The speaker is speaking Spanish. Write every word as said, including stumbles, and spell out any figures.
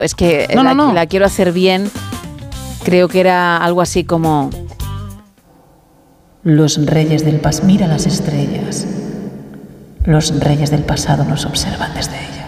Es que no, la, no, no. la quiero hacer bien. Creo que era algo así como... Los reyes del pasado, mira las estrellas. Los reyes del pasado nos observan desde ellas.